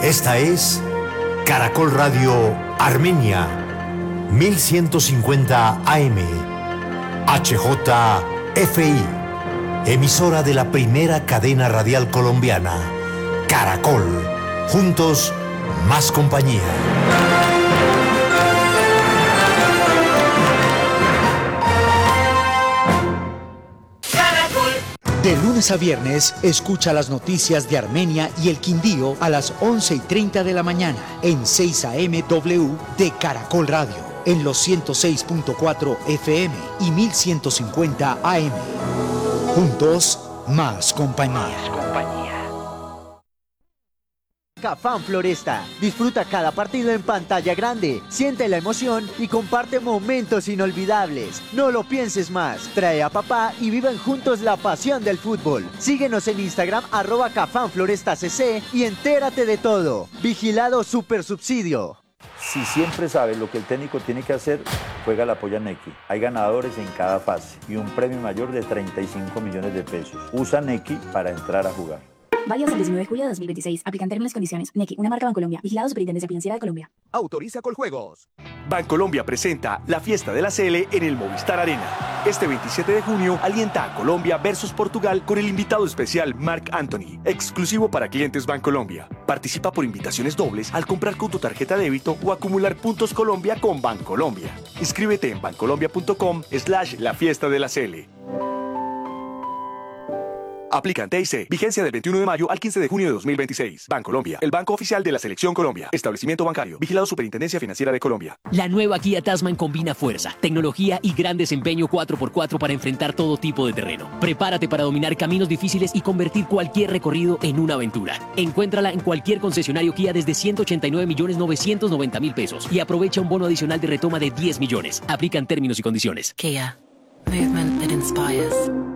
Esta es Caracol Radio Armenia, 1150 AM, HJFI, emisora de la primera cadena radial colombiana, Caracol. Juntos, más compañía. De lunes a viernes, escucha las noticias de Armenia y el Quindío a las 11:30 de la mañana en 6 AM W de Caracol Radio, en los 106.4 FM y 1150 AM. Juntos, más compañía. Cafam Floresta. Disfruta cada partido en pantalla grande, siente la emoción y comparte momentos inolvidables. No lo pienses más. Trae a papá y vivan juntos la pasión del fútbol. Síguenos en Instagram @CafamFlorestaCC y entérate de todo. Vigilado Supersubsidio. Si siempre sabes lo que el técnico tiene que hacer, juega la polla Nequi. Hay ganadores en cada fase y un premio mayor de 35 millones de pesos. Usa Nequi para entrar a jugar. Válido hasta el 19 de julio de 2026. Aplican términos y condiciones. Nequi, una marca Bancolombia. Vigilado Superintendencia Financiera de Colombia. Autoriza Coljuegos. Bancolombia presenta la fiesta de la CL en el Movistar Arena. Este 27 de junio alienta a Colombia versus Portugal con el invitado especial Marc Anthony, exclusivo para clientes Bancolombia. Participa por invitaciones dobles al comprar con tu tarjeta débito o acumular puntos Colombia con Bancolombia. Inscríbete en bancolombia.com/la fiesta de la CL. Aplican TIC. Vigencia del 21 de mayo al 15 de junio de 2026. Bancolombia, el banco oficial de la Selección Colombia. Establecimiento bancario. Vigilado Superintendencia Financiera de Colombia. La nueva Kia Tasman combina fuerza, tecnología y gran desempeño 4x4 para enfrentar todo tipo de terreno. Prepárate para dominar caminos difíciles y convertir cualquier recorrido en una aventura. Encuéntrala en cualquier concesionario Kia desde 189.990.000 pesos y aprovecha un bono adicional de retoma de 10 millones. Aplican términos y condiciones. Kia. Movement that inspires.